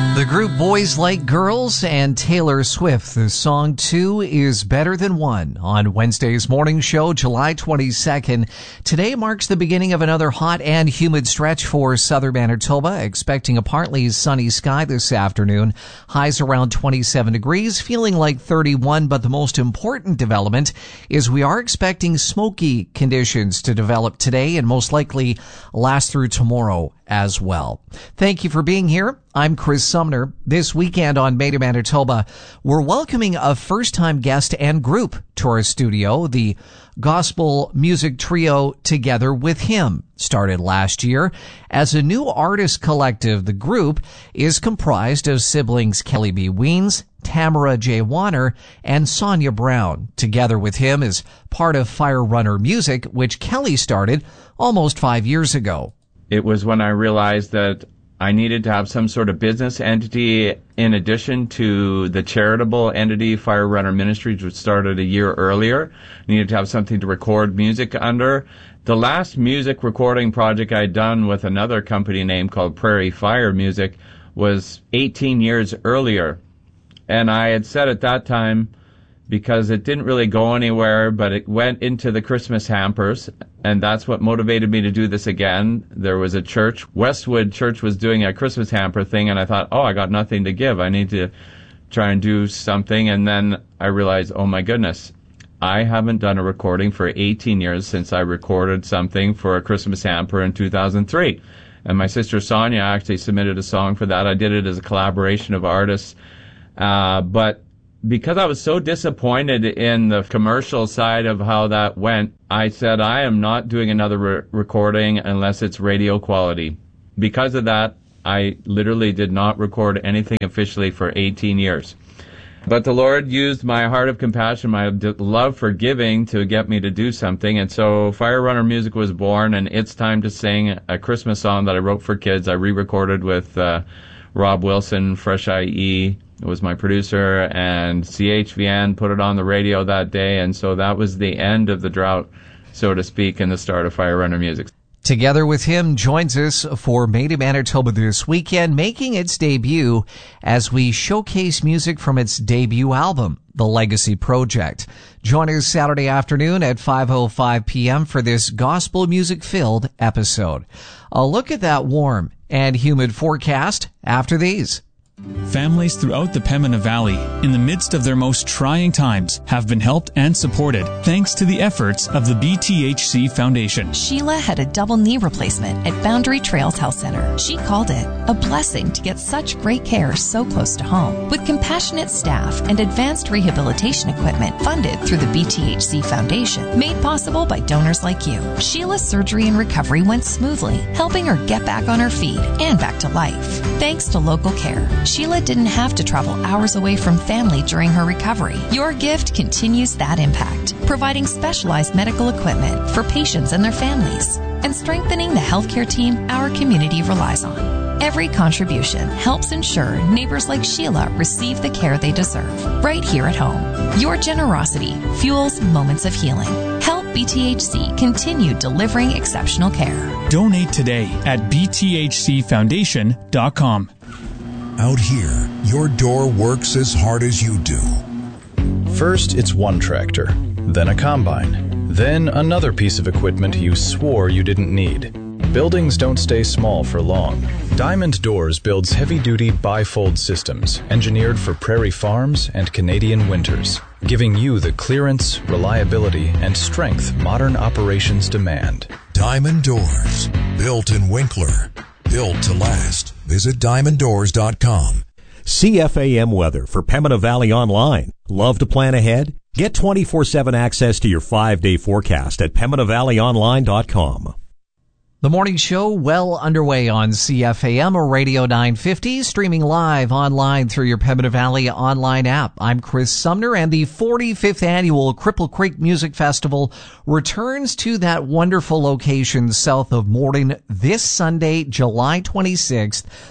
The group Boys Like Girls and Taylor Swift. The song 2 is Better Than 1 on Wednesday's morning show, July 22nd. Today marks the beginning of another hot and humid stretch for southern Manitoba, expecting a partly sunny sky this afternoon. Highs around 27 degrees, feeling like 31, but the most important development is we are expecting smoky conditions to develop today and most likely last through tomorrow as well. Thank you for being here. I'm Chris Sumner. This weekend on Made in Manitoba, we're welcoming a first-time guest and group to our studio. The gospel music trio Together With Him started last year. As a new artist collective, the group is comprised of siblings Kelly B. Weens, Tamara J. Warner, and Sonia Brown. Together With Him is part of Fire Runner Music, which Kelly started almost 5 years ago. It was when I realized that I needed to have some sort of business entity in addition to the charitable entity, Fire Runner Ministries, which started a year earlier. I needed to have something to record music under. The last music recording project I'd done with another company name called Prairie Fire Music was 18 years earlier. And I had said at that time, because it didn't really go anywhere, but it went into the Christmas hampers, and that's what motivated me to do this again. There was a church, Westwood Church was doing a Christmas hamper thing, and I thought, I got nothing to give. I need to try and do something, and then I realized, oh my goodness, I haven't done a recording for 18 years since I recorded something for a Christmas hamper in 2003. And my sister Sonia actually submitted a song for that. I did it as a collaboration of artists, but because I was so disappointed in the commercial side of how that went, I said, I am not doing another recording unless it's radio quality. Because of that, I literally did not record anything officially for 18 years. But the Lord used my heart of compassion, my love for giving to get me to do something. And so Fire Runner Music was born, and It's Time to Sing, a Christmas song that I wrote for kids. I re-recorded with Rob Wilson, Fresh IE. Was my producer, and CHVN put it on the radio that day, and so that was the end of the drought, so to speak, and the start of Fire Runner Music. Together With Him joins us for Made in Manitoba this weekend, making its debut as we showcase music from its debut album, The Legacy Project. Join us Saturday afternoon at 5:05 p.m. for this gospel music-filled episode. A look at that warm and humid forecast after these. Families throughout the Pembina Valley, in the midst of their most trying times, have been helped and supported thanks to the efforts of the BTHC Foundation. Sheila had a double knee replacement at Boundary Trails Health Center. She called it a blessing to get such great care so close to home. With compassionate staff and advanced rehabilitation equipment funded through the BTHC Foundation, made possible by donors like you, Sheila's surgery and recovery went smoothly, helping her get back on her feet and back to life. Thanks to local care, Sheila didn't have to travel hours away from family during her recovery. Your gift continues that impact, providing specialized medical equipment for patients and their families, and strengthening the healthcare team our community relies on. Every contribution helps ensure neighbors like Sheila receive the care they deserve, right here at home. Your generosity fuels moments of healing. Help BTHC continue delivering exceptional care. Donate today at bthcfoundation.com. Out here, your door works as hard as you do. First, it's one tractor, then a combine, then another piece of equipment you swore you didn't need. Buildings don't stay small for long. Diamond Doors builds heavy-duty bifold systems engineered for prairie farms and Canadian winters, giving you the clearance, reliability, and strength modern operations demand. Diamond Doors, built in Winkler. Built to last. Visit diamonddoors.com. CFAM weather for Pembina Valley Online. Love to plan ahead? Get 24/7 access to your 5-day forecast at PembinaValleyOnline.com. The morning show well underway on CFAM or Radio 950, streaming live online through your Pembina Valley online app. I'm Chris Sumner, and the 45th annual Cripple Creek Music Festival returns to that wonderful location south of Morden this Sunday, July 26th,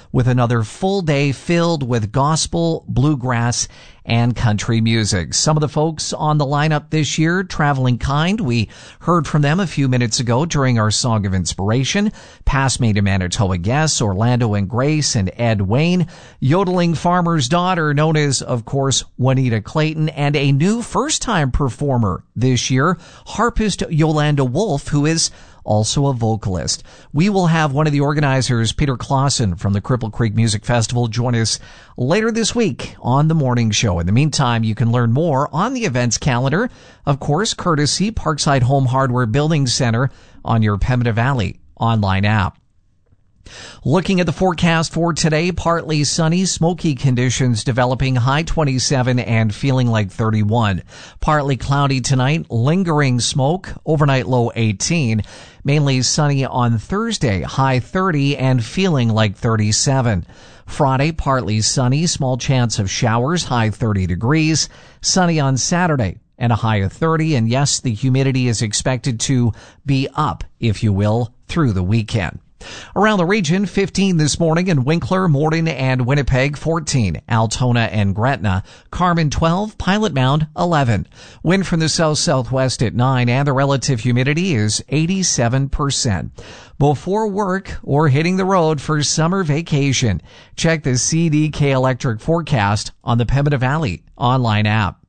with another full day filled with gospel, bluegrass, and country music. Some of the folks on the lineup this year, Traveling Kind, we heard from them a few minutes ago during our Song of Inspiration. Past Maine and Manitoba guests, Orlando and Grace and Ed Wayne. Yodeling Farmer's Daughter, known as, of course, Juanita Clayton, and a new first-time performer this year, harpist Yolanda Wolf, who is also a vocalist. We will have one of the organizers, Peter Clausen from the Cripple Creek Music Festival, join us later this week on the morning show. In the meantime, you can learn more on the events calendar, of course, courtesy Parkside Home Hardware Building Center on your Pembina Valley online app. Looking at the forecast for today, partly sunny, smoky conditions developing, high 27 and feeling like 31. Partly cloudy tonight, lingering smoke, overnight low 18. Mainly sunny on Thursday, high 30 and feeling like 37. Friday, partly sunny, small chance of showers, high 30 degrees. Sunny on Saturday and a high of 30. And yes, the humidity is expected to be up, if you will, through the weekend. Around the region, 15 this morning in Winkler, Morden, and Winnipeg, 14, Altona and Gretna, Carmen 12, Pilot Mound 11. Wind from the south-southwest at 9, and the relative humidity is 87%. Before work or hitting the road for summer vacation, check the CDK Electric forecast on the Pembina Valley online app.